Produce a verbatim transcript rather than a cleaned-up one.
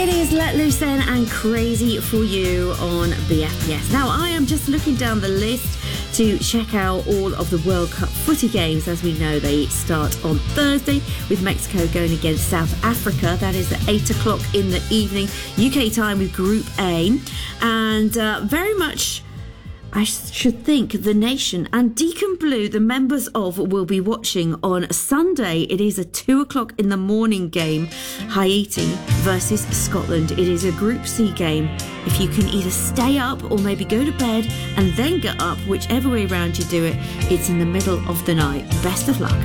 It is Let Loose Then and Crazy for You on B F P S. Now, I am just looking down the list to check out all of the World Cup footy games. As we know, they start on Thursday with Mexico going against South Africa. That is at eight o'clock in the evening, U K time, with Group A. And uh, very much, I should think, the nation and Deacon Blue, the members of, will be watching on Sunday. It is a two o'clock in the morning game, Haiti versus Scotland. It is a Group C game. If you can either stay up or maybe go to bed and then get up, whichever way around you do it, it's in the middle of the night. Best of luck.